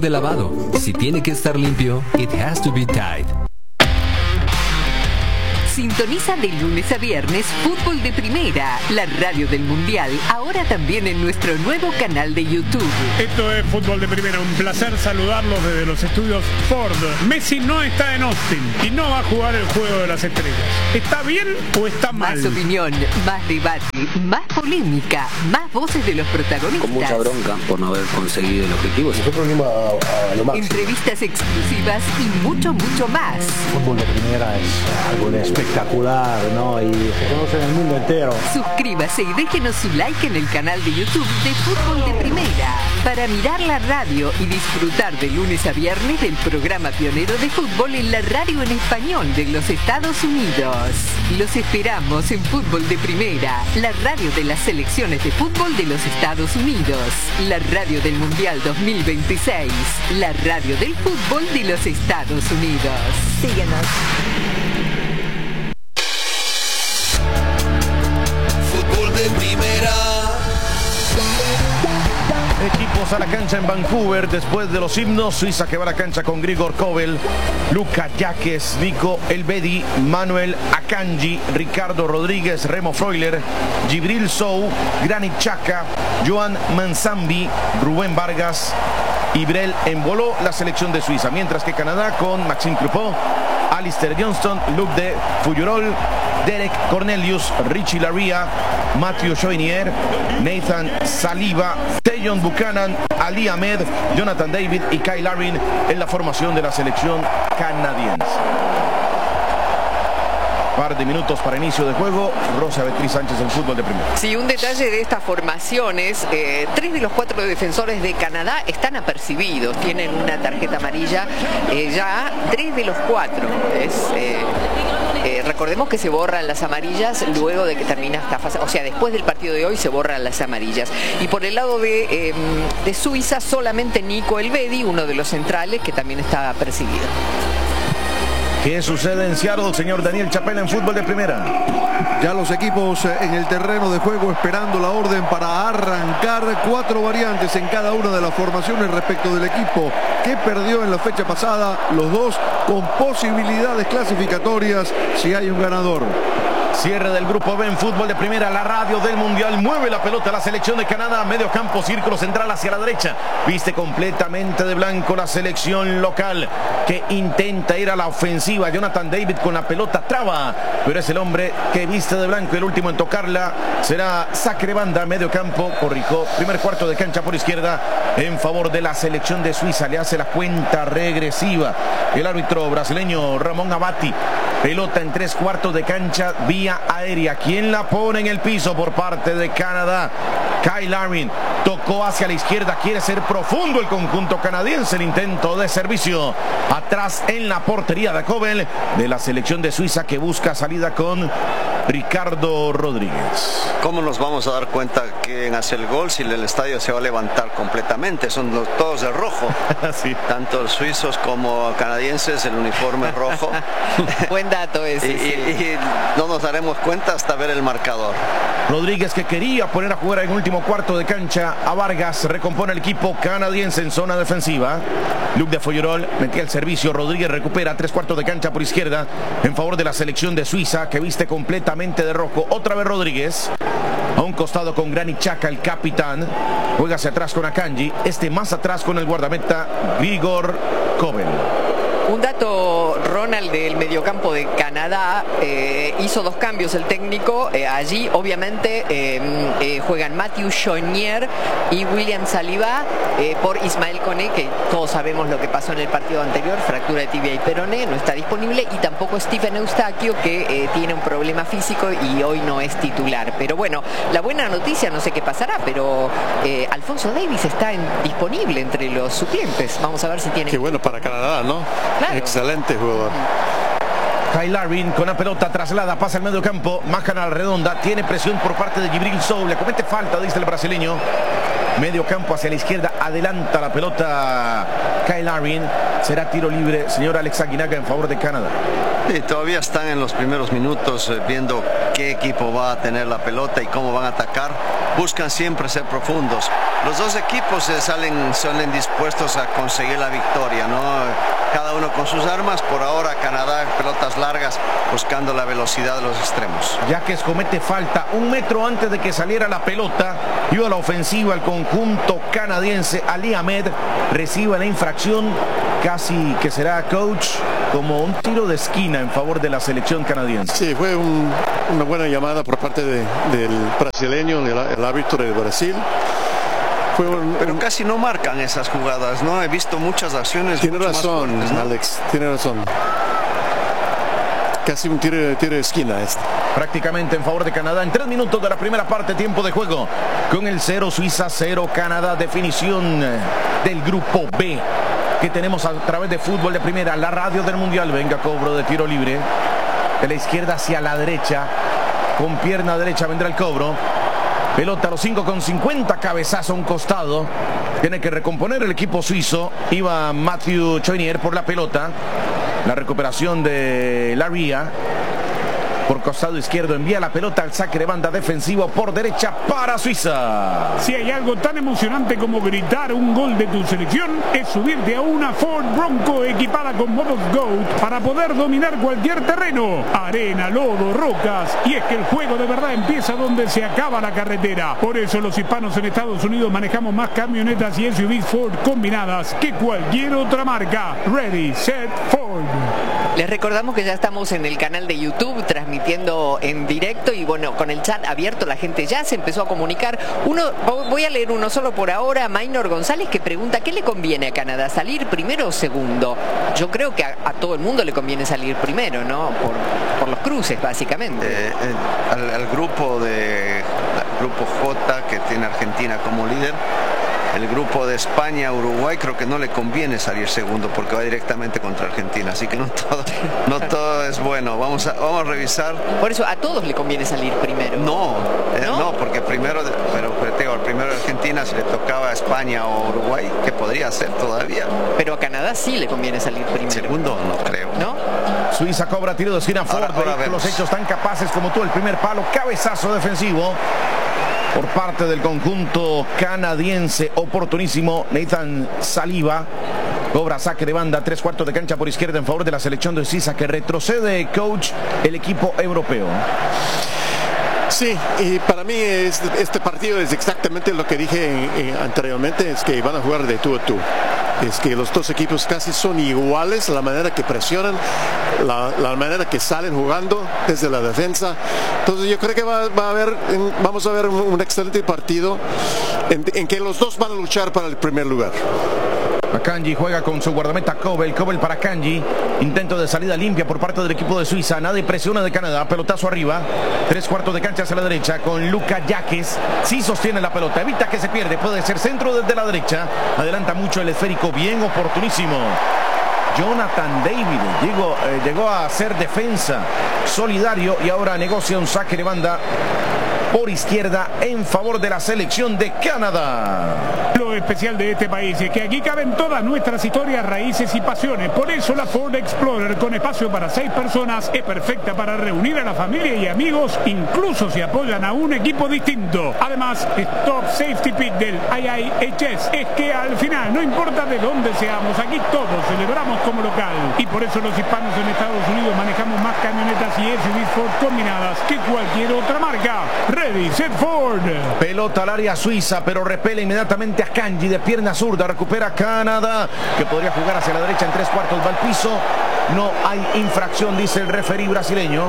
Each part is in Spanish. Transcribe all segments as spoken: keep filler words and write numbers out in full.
de lavado. Si tiene que estar limpio, it has to be Tide. Sintoniza de lunes a viernes Fútbol de Primera, la radio del Mundial, ahora también en nuestro nuevo canal de YouTube. Esto es Fútbol de Primera, un placer saludarlos desde los estudios Ford. Messi no está en Austin y no va a jugar el Juego de las Estrellas. ¿Está bien o está mal? Más opinión, más debate, más polémica, más voces de los protagonistas. Con mucha bronca por no haber conseguido el objetivo. Nosotros venimos a, a lo máximo. Entrevistas exclusivas y mucho, mucho más. Fútbol de Primera es algo de espectacular, ¿no? Y se conoce en el mundo entero. Suscríbase y déjenos su like en el canal de YouTube de Fútbol de Primera para mirar la radio y disfrutar de lunes a viernes del programa pionero de fútbol en la radio en español de los Estados Unidos. Los esperamos en Fútbol de Primera, la radio de las selecciones de fútbol de los Estados Unidos, la radio del Mundial dos mil veintiséis, la radio del fútbol de los Estados Unidos. Síguenos. De Primera. Equipos a la cancha en Vancouver después de los himnos. Suiza que va a la cancha con Grigor Kobel, Luka Yaques, Nico Elvedi, Manuel Akanji, Ricardo Rodríguez, Remo Freuler, Gibril Sou, Granit Xhaka, Joan Manzambi, Rubén Vargas y Brel Embolo, la selección de Suiza. Mientras que Canadá con Maxime Crepeau, Alistair Johnston, Luc de Fougerolles, Derek Cornelius, Richie Laryea, Mathieu Choinière, Nathan Saliba, Tejon Buchanan, Ali Ahmed, Jonathan David y Kyle Larin en la formación de la selección canadiense. Par de minutos para inicio de juego. Rosa Beatriz Sánchez en Fútbol de Primera. Sí, un detalle de estas formaciones, eh, tres de los cuatro defensores de Canadá están apercibidos, tienen una tarjeta amarilla, eh, ya tres de los cuatro. Es, eh, eh, recordemos que se borran las amarillas luego de que termina esta fase, o sea, después del partido de hoy se borran las amarillas. Y por el lado de, eh, de Suiza, solamente Nico Elvedi, uno de los centrales, que también está apercibido. ¿Qué sucede en Seattle, señor Daniel Chapela, en Fútbol de Primera? Ya los equipos en el terreno de juego esperando la orden para arrancar. Cuatro variantes en cada una de las formaciones respecto del equipo que perdió en la fecha pasada. Los dos con posibilidades clasificatorias si hay un ganador. Cierre del grupo B en Fútbol de Primera, la radio del Mundial. Mueve la pelota la selección de Canadá, medio campo, círculo central hacia la derecha. Viste completamente de blanco la selección local que intenta ir a la ofensiva. Jonathan David con la pelota traba, pero es el hombre que viste de blanco. El último en tocarla será Sacre Banda, medio campo, corrijo. Primer cuarto de cancha por izquierda en favor de la selección de Suiza. Le hace la cuenta regresiva el árbitro brasileño Ramón Abati. Pelota en tres cuartos de cancha vía aérea. ¿Quién la pone en el piso por parte de Canadá? Kyle Larin tocó hacia la izquierda. Quiere ser profundo el conjunto canadiense. El intento de servicio atrás en la portería de Kobel de la selección de Suiza que busca salida con Ricardo Rodríguez. ¿Cómo nos vamos a dar cuenta quién hace el gol si el estadio se va a levantar completamente? Son los, todos de rojo. Sí. Tanto los suizos como canadienses, el uniforme rojo. Buen dato ese. y, sí. y, y no nos daremos cuenta hasta ver el marcador. Rodríguez, que quería poner a jugar en último cuarto de cancha a Vargas, recompone el equipo canadiense en zona defensiva. Luc de Follerol metía el servicio. Rodríguez recupera tres cuartos de cancha por izquierda en favor de la selección de Suiza, que viste completamente de rojo. Otra vez Rodríguez a un costado con Granit Xhaka, el capitán. Juega hacia atrás con Akanji, este más atrás con el guardameta Grigor Kobel. Un dato, Ronald, del mediocampo de Canadá, eh, hizo dos cambios el técnico. Eh, allí, obviamente, eh, eh, juegan Mathieu Chonier y William Saliba eh, por Ismael Koné, que todos sabemos lo que pasó en el partido anterior, fractura de tibia y peroné, no está disponible, y tampoco Stephen Eustaquio, que eh, tiene un problema físico y hoy no es titular. Pero bueno, la buena noticia, no sé qué pasará, pero eh, Alfonso Davies está en, disponible entre los suplentes. Vamos a ver si tiene... Qué bueno para Canadá, ¿no? Claro. Excelente jugador. Kyle Larin con la pelota traslada, pasa al medio campo, majan a la redonda, tiene presión por parte de Djibril Sow, le comete falta, dice el brasileño. Medio campo hacia la izquierda, adelanta la pelota Kyle Larin. Será tiro libre, señor Alex Aguinaga, en favor de Canadá. Sí, todavía están en los primeros minutos eh, viendo qué equipo va a tener la pelota y cómo van a atacar. Buscan siempre ser profundos. Los dos equipos eh, salen, salen dispuestos a conseguir la victoria, ¿no? Cada uno con sus armas. Por ahora Canadá, pelotas largas, buscando la velocidad de los extremos. Yaques comete falta un metro antes de que saliera la pelota. Iba a la ofensiva el conjunto canadiense. Ali Ahmed recibe la infracción, casi que será, coach, como un tiro de esquina en favor de la selección canadiense. Sí, fue un, una buena llamada por parte de, del brasileño, el, el árbitro de Brasil. Fue un, Pero un... casi no marcan esas jugadas, ¿no? He visto muchas acciones. Tiene razón, fuertes, ¿no? Alex, tiene razón. Casi un tiro, tiro de esquina este. Prácticamente en favor de Canadá en tres minutos de la primera parte, tiempo de juego. Con el cero Suiza, cero Canadá. Definición del grupo B que tenemos a través de Fútbol de Primera, la radio del Mundial. Venga, cobro de tiro libre. De la izquierda hacia la derecha. Con pierna derecha vendrá el cobro. Pelota a los cinco con cincuenta, cabezazo a un costado. Tiene que recomponer el equipo suizo. Iba Mathieu Chonier por la pelota. La recuperación de Laria. Por costado izquierdo envía la pelota al saque de banda defensivo por derecha para Suiza. Si hay algo tan emocionante como gritar un gol de tu selección, es subirte a una Ford Bronco equipada con modos Goat para poder dominar cualquier terreno, arena, lodo, rocas. Y es que el juego de verdad empieza donde se acaba la carretera. Por eso los hispanos en Estados Unidos manejamos más camionetas y S U Vs Ford combinadas que cualquier otra marca. Ready, set, Ford. Les recordamos que ya estamos en el canal de YouTube transmitiendo en directo y bueno, con el chat abierto la gente ya se empezó a comunicar. Uno, voy a leer uno solo por ahora, Maynor González, que pregunta ¿qué le conviene a Canadá? ¿Salir primero o segundo? Yo creo que a, a todo el mundo le conviene salir primero, ¿no? Por, por los cruces, básicamente. Eh, eh, al, al grupo de al grupo J, que tiene Argentina como líder, el grupo de España, Uruguay, creo que no le conviene salir segundo porque va directamente contra Argentina, así que no todo, no todo es bueno. Vamos a, vamos a revisar. Por eso a todos le conviene salir primero. No, eh, ¿No? no, porque primero, pero, pero te digo, el primero de Argentina, si le tocaba a España o Uruguay, que podría ser todavía. Pero a Canadá sí le conviene salir primero. Segundo, no creo. ¿No? Suiza cobra tiro de esquina. Ford, Ahora, ahora los hechos tan capaces como tú. El primer palo, cabezazo defensivo por parte del conjunto canadiense. Oportunísimo Nathan Saliba. Cobra saque de banda, tres cuartos de cancha por izquierda en favor de la selección de Suiza, que retrocede, coach, el equipo europeo. Sí, y para mí es, este partido es exactamente lo que dije eh, anteriormente, es que van a jugar de tú a tú. Es que los dos equipos casi son iguales, la manera que presionan, la, la manera que salen jugando desde la defensa. Entonces yo creo que va, va a haber, vamos a ver un, un excelente partido en, en que los dos van a luchar para el primer lugar. Akanji juega con su guardameta Kobel, Kobel para Akanji, intento de salida limpia por parte del equipo de Suiza, nadie presiona de Canadá, pelotazo arriba, tres cuartos de cancha hacia la derecha con Luka Yaques, sí sostiene la pelota, evita que se pierde, puede ser centro desde la derecha, adelanta mucho el esférico, bien oportunísimo Jonathan David llegó, eh, llegó a ser defensa solidario y ahora negocia un saque de banda por izquierda en favor de la selección de Canadá. Lo especial de este país es que aquí caben todas nuestras historias, raíces y pasiones. Por eso la Ford Explorer, con espacio para seis personas, es perfecta para reunir a la familia y amigos, incluso si apoyan a un equipo distinto. Además, Top Safety Pick del I I H S es que al final, no importa de dónde seamos, aquí todos celebramos como local. Y por eso los hispanos en Estados Unidos manejamos más camionetas y S U Vs Ford combinadas que cualquier otra marca. Ready, set, Ford. Pelota al área suiza, pero repele inmediatamente a Kanji de pierna zurda. Recupera Canadá, que podría jugar hacia la derecha en tres cuartos. Va al piso. No hay infracción, dice el referí brasileño.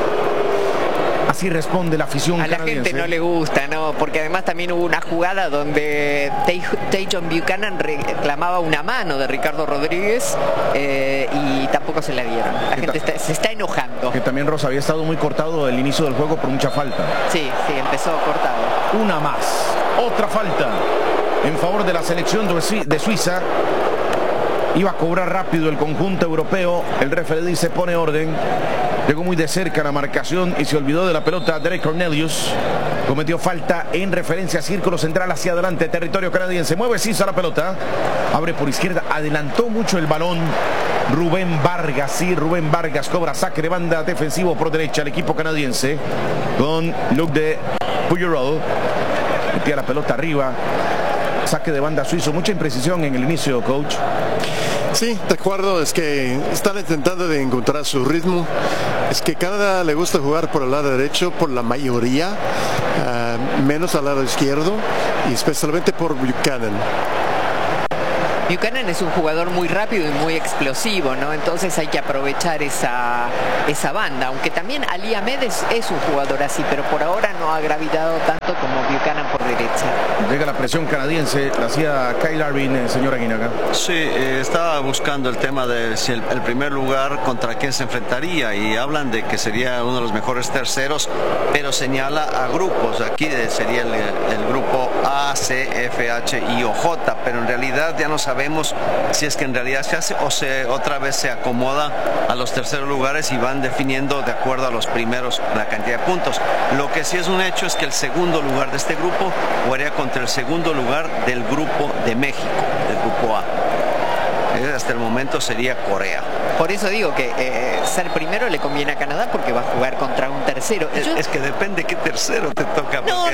Así responde la afición a la canadiense. gente no le gusta, ¿no? Porque además también hubo una jugada donde Tajon Buchanan reclamaba una mano de Ricardo Rodríguez eh, y tampoco se la dieron. La gente está, se está enojando. Que también, Rosa, había estado muy cortado el inicio del juego por mucha falta. Sí, sí, empezó cortado. Una más. Otra falta en favor de la selección de Suiza. Iba a cobrar rápido el conjunto europeo. El referee dice pone orden. Llegó muy de cerca la marcación y se olvidó de la pelota. Derek Cornelius cometió falta en referencia a círculo central hacia adelante, territorio canadiense. Mueve Suiza la pelota. Abre por izquierda. Adelantó mucho el balón Rubén Vargas. Sí, Rubén Vargas cobra saque de banda defensivo por derecha el equipo canadiense. Con look de Puyol. Metía la pelota arriba. Saque de banda suizo. Mucha imprecisión en el inicio, coach. Sí, de acuerdo, es que están intentando de encontrar su ritmo. Es que Canadá le gusta jugar por el lado derecho, por la mayoría, uh, menos al lado izquierdo, y especialmente por Buchanan. Buchanan es un jugador muy rápido y muy explosivo, ¿no? Entonces hay que aprovechar esa, esa banda, aunque también Ali Ahmed es, es un jugador así, pero por ahora no ha gravitado tanto como Buchanan por derecha. Llega la presión canadiense, la hacía Kyle Arvin, eh, señor Aguinaga. Sí, eh, estaba buscando el tema de si el, el primer lugar contra quién se enfrentaría y hablan de que sería uno de los mejores terceros, pero señala a grupos. Aquí de, sería el, el grupo A, C, F, H y O, J, pero en realidad ya no sabemos Vemos si es que en realidad se hace o se otra vez se acomoda a los terceros lugares y van definiendo de acuerdo a los primeros la cantidad de puntos. Lo que sí es un hecho es que el segundo lugar de este grupo jugaría contra el segundo lugar del grupo de México, del grupo A. Hasta el momento sería Corea. Por eso digo que eh, ser primero le conviene a Canadá porque va a jugar contra un tercero. Es, Yo... es que depende qué tercero te toca. No,